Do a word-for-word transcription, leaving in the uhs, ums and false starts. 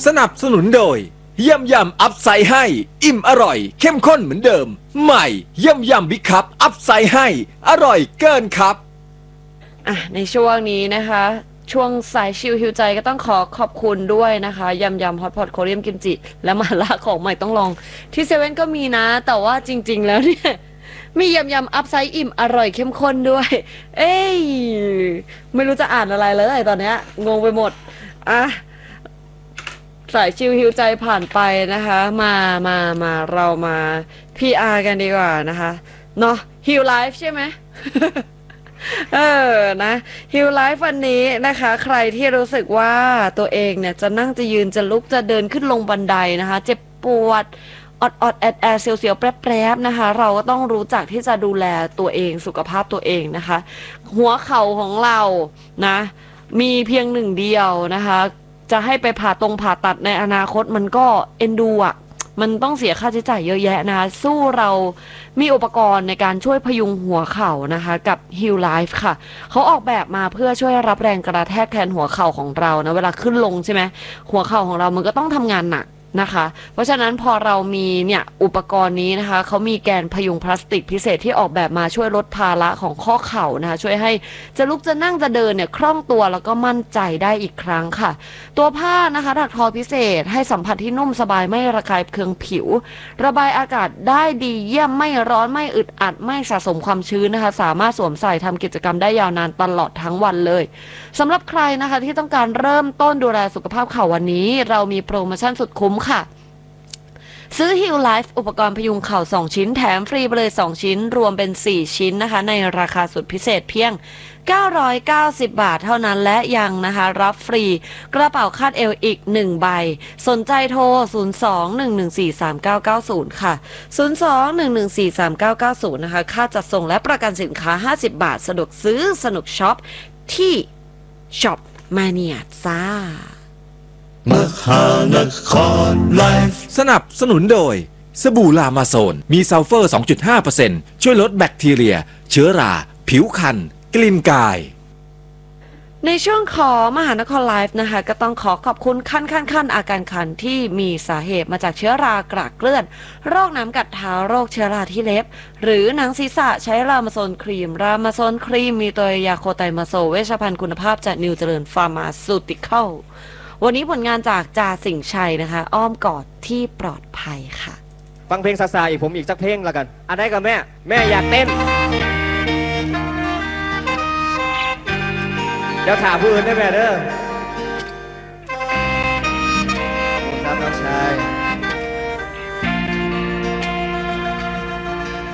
สนับสนุนโดยยำยำอัพไซด์ให้อิ่มอร่อยเข้มข้นเหมือนเดิมใหม่ยำยำบิ๊กคัพอัพไซด์ให้อร่อยเกินครับอ่ะในช่วงนี้นะคะช่วงสายชิลฮิวใจก็ต้องขอขอบคุณด้วยนะคะยำยำฮอตพอตโคเรียมกิมจิและมาล่าของใหม่ต้องลองที่เซเว่นก็มีนะแต่ว่าจริงๆแล้วเนี่ยมียำยำอัพไซด์อิ่มอร่อยเข้มข้นด้วยเอ้ยไม่รู้จะอ่านอะไรเลยตอนนี้งงไปหมดอ่ะสายชิลฮิวใจผ่านไปนะคะมามามาเรามา พี อาร์ กันดีกว่านะคะเนาะฮิลไลฟ์ใช่ไหม เออนะฮิลไลฟ์วันนี้นะคะใครที่รู้สึกว่าตัวเองเนี่ยจะนั่งจะยืนจะลุกจะเดินขึ้นลงบันไดนะคะเจ็บปวดอดอดแอดแอดเสียวๆแปรบๆนะคะเราก็ต้องรู้จักที่จะดูแลตัวเองสุขภาพตัวเองนะคะหัวเข่าของเรานะมีเพียงหนึ่งเดียวนะคะจะให้ไปผ่าตรงผ่าตัดในอนาคตมันก็เอ็นดูอ่ะมันต้องเสียค่าใช้จ่ายเยอะแยะนะคะสู้เรามีอุปกรณ์ในการช่วยพยุงหัวเข่านะคะกับ Heal Life ค่ะเขาออกแบบมาเพื่อช่วยรับแรงกระแทกแทนหัวเข่าของเรานะเวลาขึ้นลงใช่ไหมหัวเข่าของเรามันก็ต้องทำงานหนักนะคะเพราะฉะนั้นพอเรามีเนี่ยอุปกรณ์นี้นะคะเขามีแกนพยุงพลาสติกพิเศษที่ออกแบบมาช่วยลดภาระของข้อเข่านะคะช่วยให้จะลุกจะนั่งจะเดินเนี่ยคล่องตัวแล้วก็มั่นใจได้อีกครั้งค่ะตัวผ้านะคะถักทอพิเศษให้สัมผัสที่นุ่มสบายไม่ระคายเคืองผิวระบายอากาศได้ดีเยี่ยมไม่ร้อนไม่อึดอัดไม่สะสมความชื้นนะคะสามารถสวมใส่ทำกิจกรรมได้ยาวนานตลอดทั้งวันเลยสำหรับใครนะคะที่ต้องการเริ่มต้นดูแลสุขภาพเข่าวันนี้เรามีโปรโมชั่นสุดคุ้มค่ะซื้อ Heal Life อุปกรณ์พยุงเข่าสองชิ้นแถมฟรีไปเลยสองชิ้นรวมเป็นสี่ชิ้นนะคะในราคาสุดพิเศษเพียงเก้าร้อยเก้าสิบบาทเท่านั้นและยังนะคะรับฟรีกระเป๋าคาดเอวอีกหนึ่งใบสนใจโทรศูนย์ สอง หนึ่ง หนึ่ง สี่ สาม เก้า เก้า ศูนย์ค่ะศูนย์ สอง หนึ่ง หนึ่ง สี่ สาม เก้า เก้า ศูนย์นะคะค่าจัดส่งและประกันสินค้าห้าสิบบาทสะดวกซื้อสนุกช็อปที่ช็อปมาเนียจ้ามหานครไลฟ์สนับสนุนโดยสบู่ลามาโซนมีซัลเฟอร์ สองจุดห้าเปอร์เซ็นต์ ช่วยลดแบคทีเรียเชื้อราผิวคันกลิ่นกายในช่วงของมหานครไลฟ์นะคะก็ต้องขอขอบคุณขั้นขั้นขั้นอาการคันที่มีสาเหตุมาจากเชื้อรากระเกลื่อนโรคน้ำกัดเท้าโรคเชื้อราที่เล็บหรือหนังศีรษะใช้รามาโซนครีมรามาโซนครีมมีตัวยาโคไตมาโซเวชภัณฑ์คุณภาพจากนิวเจริญฟาร์มาซูติคอลวันนี้ผลงานจากจ่าสิงห์ชัยนะคะอ้อมกอดที่ปลอดภัยค่ะฟังเพลงซาซาอีกผมอีกสักเพลงละกันอันได้กับแม่แม่อยากเต้นเดี๋ยวถามผู้อื่นได้ไหมเด้อ